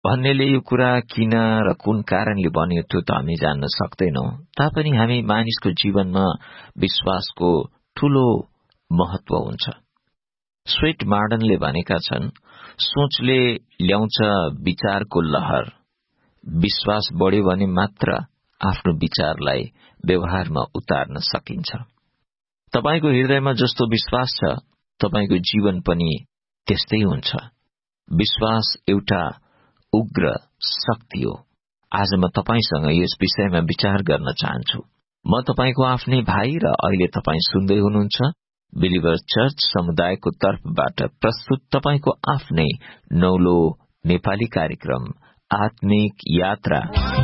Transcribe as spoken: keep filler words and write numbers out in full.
भन्नेले यो कुरा किन र कुन कारणले बन्यो त्यो त हामी जान्न सक्दैनौं, तापनि हामी मानिसको जीवनमा विश्वासको ठूलो महत्व हुन्छ। स्वेट मार्डनले भनेका छन्, सोचले ल्याउँछ विचारको लहर, विश्वास बढ्यो भने मात्र आफ्नो विचारलाई व्यवहारमा उतार्न सकिन्छ। तपाईको हृदयमा जस्तो विश्वास छ, तपाईको जीवन पनि त्यस्तै हुन्छ। विश्वास एउटा उग्र शक्ति हो। आज म तपाईसँग यस विषयमा विचार गर्न चाहन्छु। म तपाईको आफ्नै भाइ र अहिले तपाई सुन्दै हुनुहुन्छ बिलिभर चर्च समुदायको तर्फबाट प्रस्तुत तपाईको आफ्नै नौलो नेपाली कार्यक्रम आत्मिक यात्रा।